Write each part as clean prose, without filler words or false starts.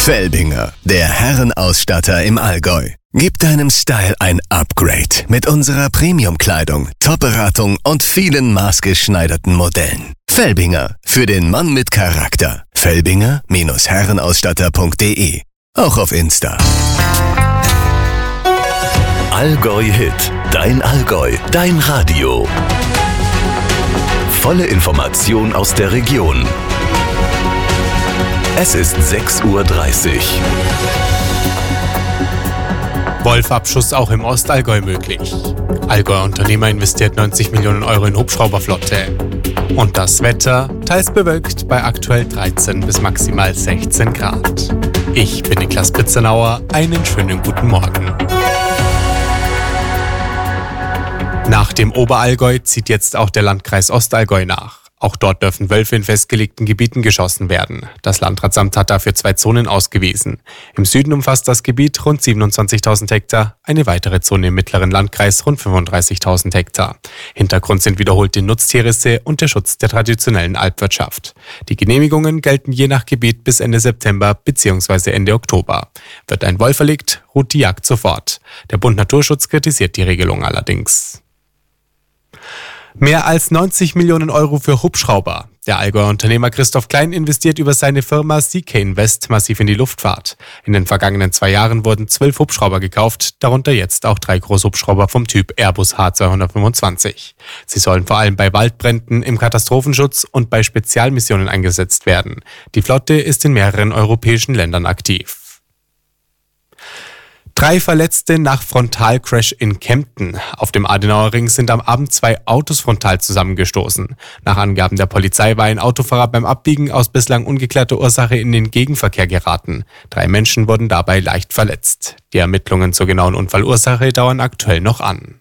Felbinger, der Herrenausstatter im Allgäu. Gib deinem Style ein Upgrade mit unserer Premium-Kleidung, Top-Beratung und vielen maßgeschneiderten Modellen. Felbinger, für den Mann mit Charakter. Felbinger-Herrenausstatter.de. Auch auf Insta. Allgäu Hit, dein Allgäu, dein Radio. Volle Information aus der Region. Es ist 6:30 Uhr. Wolf-Abschuss auch im Ostallgäu möglich. Allgäuer Unternehmer investiert 90 Millionen Euro in Hubschrauberflotte. Und das Wetter, teils bewölkt bei aktuell 13 bis maximal 16 Grad. Ich bin Niklas Pitzenauer, einen schönen guten Morgen. Nach dem Oberallgäu zieht jetzt auch der Landkreis Ostallgäu nach. Auch dort dürfen Wölfe in festgelegten Gebieten geschossen werden. Das Landratsamt hat dafür 2 Zonen ausgewiesen. Im Süden umfasst das Gebiet rund 27.000 Hektar, eine weitere Zone im mittleren Landkreis rund 35.000 Hektar. Hintergrund sind wiederholte Nutztierrisse und der Schutz der traditionellen Alpwirtschaft. Die Genehmigungen gelten je nach Gebiet bis Ende September bzw. Ende Oktober. Wird ein Wolf erlegt, ruht die Jagd sofort. Der Bund Naturschutz kritisiert die Regelung allerdings. Mehr als 90 Millionen Euro für Hubschrauber. Der Allgäuer Unternehmer Christoph Klein investiert über seine Firma CK Invest massiv in die Luftfahrt. In den vergangenen 2 Jahren wurden 12 Hubschrauber gekauft, darunter jetzt auch 3 Großhubschrauber vom Typ Airbus H225. Sie sollen vor allem bei Waldbränden, im Katastrophenschutz und bei Spezialmissionen eingesetzt werden. Die Flotte ist in mehreren europäischen Ländern aktiv. 3 Verletzte nach Frontalcrash in Kempten. Auf dem Adenauer Ring sind am Abend 2 Autos frontal zusammengestoßen. Nach Angaben der Polizei war ein Autofahrer beim Abbiegen aus bislang ungeklärter Ursache in den Gegenverkehr geraten. 3 Menschen wurden dabei leicht verletzt. Die Ermittlungen zur genauen Unfallursache dauern aktuell noch an.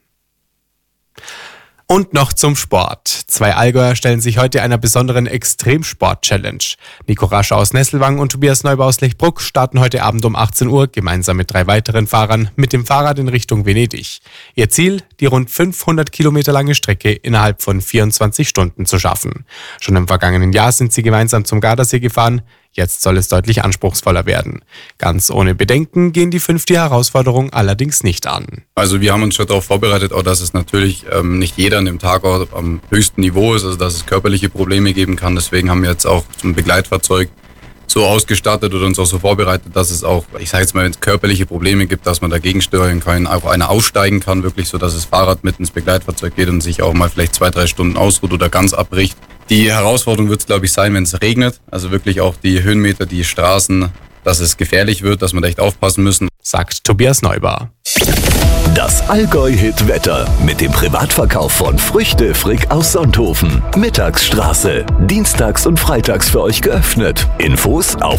Und noch zum Sport. 2 Allgäuer stellen sich heute einer besonderen Extremsport-Challenge. Nico Rascher aus Nesselwang und Tobias Neuber aus Lechbruck starten heute Abend um 18 Uhr gemeinsam mit 3 weiteren Fahrern mit dem Fahrrad in Richtung Venedig. Ihr Ziel, die rund 500 Kilometer lange Strecke innerhalb von 24 Stunden zu schaffen. Schon im vergangenen Jahr sind sie gemeinsam zum Gardasee gefahren. Jetzt soll es deutlich anspruchsvoller werden. Ganz ohne Bedenken gehen die 5 die Herausforderung allerdings nicht an. Also wir haben uns schon darauf vorbereitet, auch dass es natürlich nicht jeder an dem Tag auch am höchsten Niveau ist, also dass es körperliche Probleme geben kann. Deswegen haben wir jetzt auch zum Begleitfahrzeug so ausgestattet oder uns auch so vorbereitet, dass es auch, ich sage jetzt mal, wenn es körperliche Probleme gibt, dass man dagegen steuern kann, auch einer aussteigen kann, wirklich so, dass das Fahrrad mit ins Begleitfahrzeug geht und sich auch mal vielleicht 2-3 Stunden ausruht oder ganz abbricht. Die Herausforderung wird es, glaube ich, sein, wenn es regnet. Also wirklich auch die Höhenmeter, die Straßen, dass es gefährlich wird, dass wir da echt aufpassen müssen, sagt Tobias Neuber. Das Allgäu-Hit-Wetter mit dem Privatverkauf von Früchte Frick aus Sonthofen. Mittagsstraße. Dienstags und freitags für euch geöffnet. Infos auf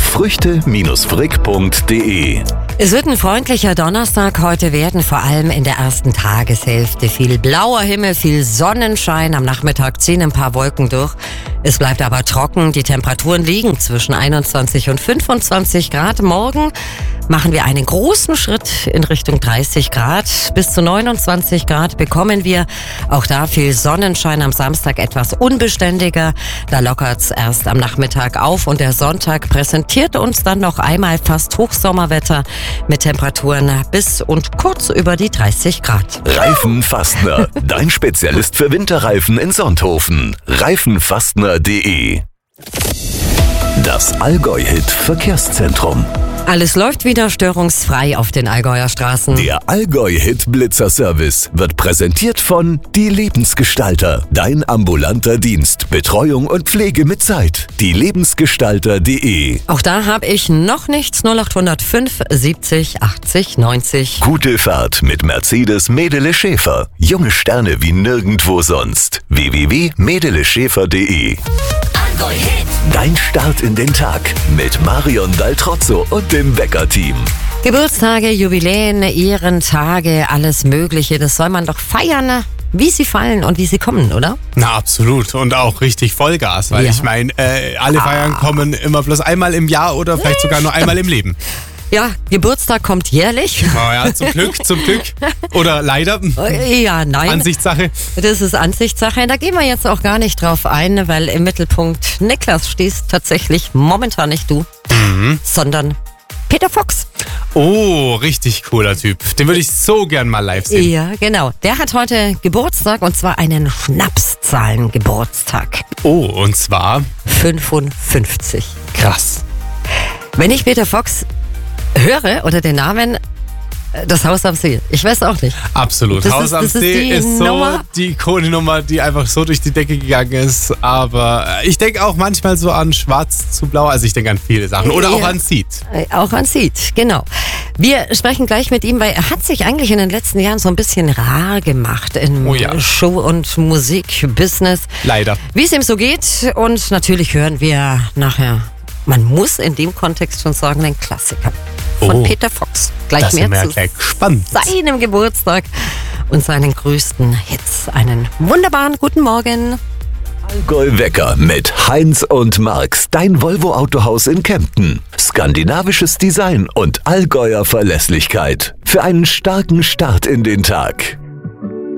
früchte-frick.de. Es wird ein freundlicher Donnerstag heute werden, vor allem in der ersten Tageshälfte. Viel blauer Himmel, viel Sonnenschein. Am Nachmittag ziehen ein paar Wolken durch. Es bleibt aber trocken. Die Temperaturen liegen zwischen 21 und 25 Grad. Morgen machen wir einen großen Schritt in Richtung 30 Grad. Bis zu 29 Grad bekommen wir. Auch da viel Sonnenschein, am Samstag etwas unbeständiger. Da lockert's erst am Nachmittag auf und der Sonntag präsentiert uns dann noch einmal fast Hochsommerwetter mit Temperaturen bis und kurz über die 30 Grad. Reifenfastner, dein Spezialist für Winterreifen in Sonthofen. Reifenfastner.de. Das Allgäu-Hit Verkehrszentrum. Alles läuft wieder störungsfrei auf den Allgäuer Straßen. Der Allgäu-Hit-Blitzer-Service wird präsentiert von Die Lebensgestalter. Dein ambulanter Dienst. Betreuung und Pflege mit Zeit. dielebensgestalter.de. Auch da habe ich noch nichts. 0805 70 80 90. Gute Fahrt mit Mercedes Medele Schäfer. Junge Sterne wie nirgendwo sonst. www.medeleschäfer.de. Dein Start in den Tag mit Marion Daltrozzo und dem Wecker-Team. Geburtstage, Jubiläen, Ehrentage, alles Mögliche, das soll man doch feiern, wie sie fallen und wie sie kommen, oder? Na, absolut. Und auch richtig Vollgas, weil ich meine, alle Feiern kommen immer bloß einmal im Jahr oder vielleicht sogar nur einmal im Leben. Ja, Geburtstag kommt jährlich. Oh ja, zum Glück. Oder leider. Ja, nein. Ansichtssache. Das ist Ansichtssache. Da gehen wir jetzt auch gar nicht drauf ein, weil im Mittelpunkt Niklas stehst tatsächlich momentan nicht du, sondern Peter Fox. Oh, richtig cooler Typ. Den würde ich so gern mal live sehen. Ja, genau. Der hat heute Geburtstag und zwar einen Schnapszahlen-Geburtstag. Oh, und zwar? 55. Krass. Wenn ich Peter Fox höre oder den Namen, das Haus am See. Ich weiß auch nicht. Absolut. Haus am See ist so die Ikonennummer, die einfach so durch die Decke gegangen ist. Aber ich denke auch manchmal so an Schwarz zu Blau. Also ich denke an viele Sachen. Oder auch an Seed. Auch an Seed, genau. Wir sprechen gleich mit ihm, weil er hat sich eigentlich in den letzten Jahren so ein bisschen rar gemacht im Show- und Musikbusiness. Leider. Wie es ihm so geht. Und natürlich hören wir nachher, man muss in dem Kontext schon sagen, einen Klassiker von Peter Fox. Gleich mehr zu seinem Geburtstag und seinen größten Hits. Einen wunderbaren guten Morgen. Allgäu Wecker mit Heinz und Marx, dein Volvo Autohaus in Kempten. Skandinavisches Design und Allgäuer Verlässlichkeit für einen starken Start in den Tag.